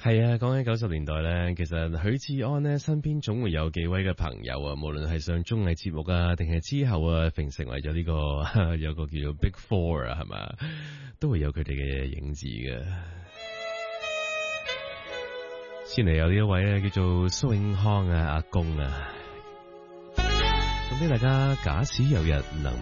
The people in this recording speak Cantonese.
係啊，講起90年代咧，其實許志安呢身邊總會有幾位嘅朋友啊，無論係上綜藝節目啊，定係之後啊，成為咗呢個有個叫做 Big Four 啊，係嘛，都會有佢哋嘅影子嘅。先嚟有呢一位咧，叫做蘇永康啊，阿公啊，咁俾大家假使有日能